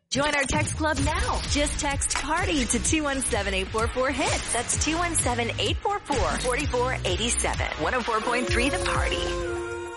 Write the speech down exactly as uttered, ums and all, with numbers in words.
Join our text club now. Just text PARTY to two one seven, eight four four, HIT. That's two one seven, eight four four, four four eight seven. one oh four point three The Party.